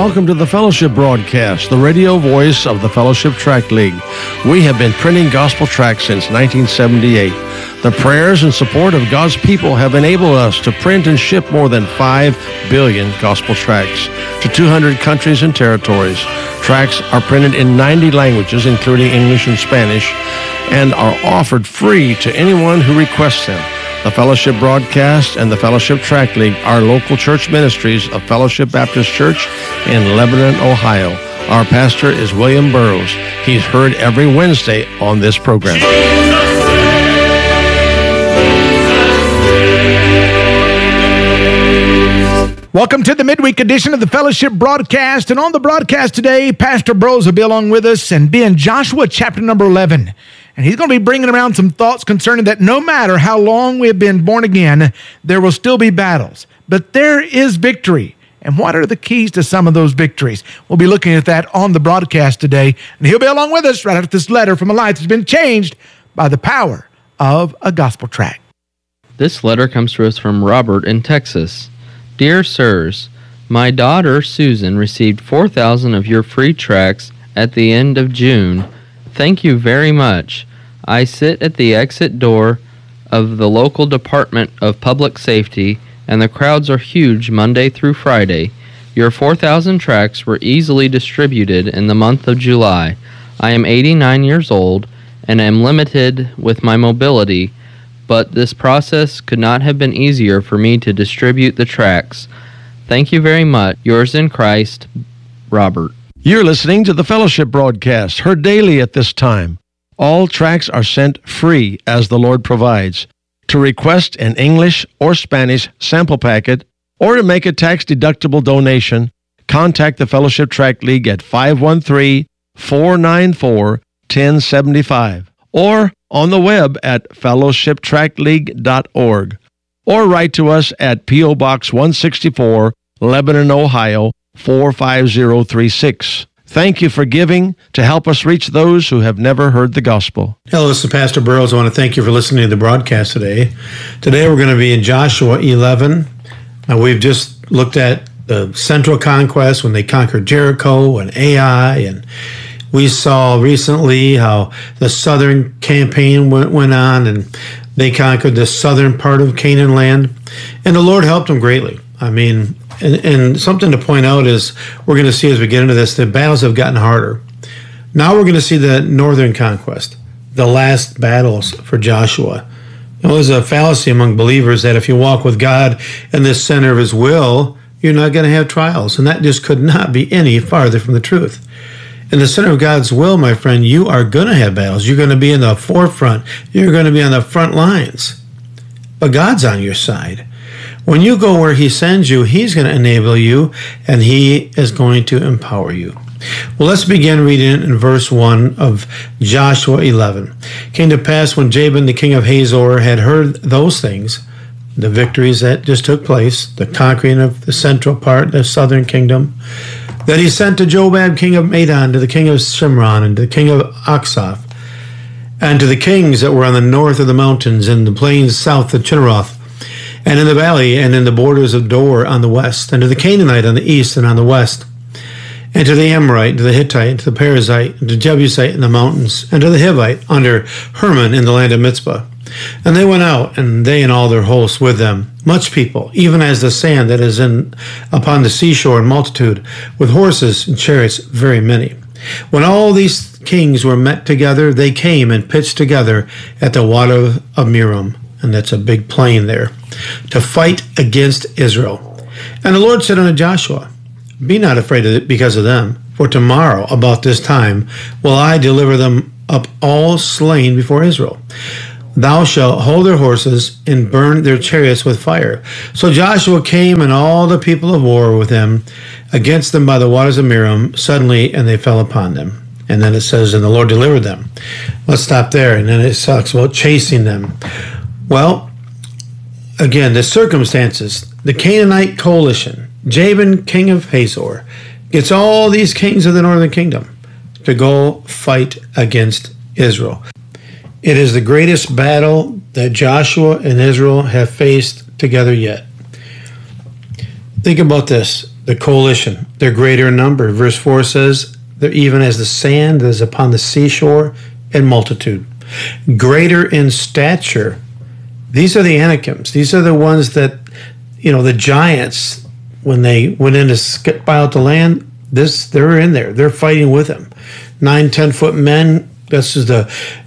welcome to the Fellowship Broadcast, the radio voice of the Fellowship Tract League. We have been printing gospel tracts since 1978. The prayers and support of God's people have enabled us to print and ship more than 5 billion gospel tracts to 200 countries and territories. Tracts are printed in 90 languages, including English and Spanish, and are offered free to anyone who requests them. The Fellowship Broadcast and the Fellowship Tract League are local church ministries of Fellowship Baptist Church in Lebanon, Ohio. Our pastor is William Burroughs. He's heard every Wednesday on this program. Welcome to the midweek edition of the Fellowship Broadcast. And on the broadcast today, Pastor Burroughs will be along with us and be in Joshua chapter number 11. And he's going to be bringing around some thoughts concerning that no matter how long we have been born again, there will still be battles. But there is victory. And what are the keys to some of those victories? We'll be looking at that on the broadcast today. And he'll be along with us right after this letter from a life that's been changed by the power of a gospel tract. This letter comes to us from Robert in Texas. Dear Sirs, my daughter Susan received 4,000 of your free tracts at the end of June. Thank you very much. I sit at the exit door of the local Department of Public Safety, and the crowds are huge Monday through Friday. Your 4,000 tracts were easily distributed in the month of July. I am 89 years old and am limited with my mobility, but this process could not have been easier for me to distribute the tracts. Thank you very much. Yours in Christ, Robert. You're listening to the Fellowship Broadcast, heard daily at this time. All tracts are sent free as the Lord provides. To request an English or Spanish sample packet or to make a tax-deductible donation, contact the Fellowship Tract League at 513-494-1075 or on the web at fellowshiptractleague.org or write to us at P.O. Box 164, Lebanon, Ohio, 45036. Thank you for giving to help us reach those who have never heard the gospel. Hello, this is Pastor Burroughs. I want to thank you for listening to the broadcast today. Today we're going to be in Joshua 11. We've just looked at the central conquest when they conquered Jericho and Ai, and we saw recently how the southern campaign went on and they conquered the southern part of Canaan land, and the Lord helped them greatly. I mean, and something to point out is we're going to see as we get into this, the battles have gotten harder. Now we're going to see the northern conquest, the last battles for Joshua. Now, there's a fallacy among believers that if you walk with God in the center of His will, you're not going to have trials. And that just could not be any farther from the truth. In the center of God's will, my friend, you are going to have battles. You're going to be in the forefront. You're going to be on the front lines. But God's on your side. When you go where He sends you, He's going to enable you, and He is going to empower you. Well, let's begin reading in verse 1 of Joshua 11. It came to pass when Jabin, the king of Hazor, had heard those things, the victories that just took place, the conquering of the central part, the southern kingdom, that he sent to Jobab, king of Madon, to the king of Shimron, and to the king of Aksaph, and to the kings that were on the north of the mountains, and the plains south of Chinneroth, and in the valley, and in the borders of Dor on the west, and to the Canaanite on the east and on the west, and to the Amorite, to the Hittite, to the Perizzite, and to the Jebusite in the mountains, and to the Hivite under Hermon in the land of Mitzpah. And they went out, and they and all their hosts with them, much people, even as the sand that is upon the seashore in multitude, with horses and chariots very many. When all these kings were met together, they came and pitched together at the water of Merom, and that's a big plain there, to fight against Israel. And the Lord said unto Joshua, Be not afraid of it because of them, for tomorrow about this time will I deliver them up all slain before Israel. Thou shalt hold their horses and burn their chariots with fire. So Joshua came and all the people of war with him against them by the waters of Merom suddenly, and they fell upon them. And then it says, and the Lord delivered them. Let's stop there. And then it talks about chasing them. Well, again, the circumstances, the Canaanite coalition, Jabin, king of Hazor, gets all these kings of the northern kingdom to go fight against Israel. It is the greatest battle that Joshua and Israel have faced together yet. Think about this. The coalition, they're greater in number. Verse 4 says, they're even as the sand that is upon the seashore in multitude. Greater in stature. These are the Anakims. These are the ones that, the giants, when they went in to spy out the land, they're in there. They're fighting with them. 9, 10-foot men. This is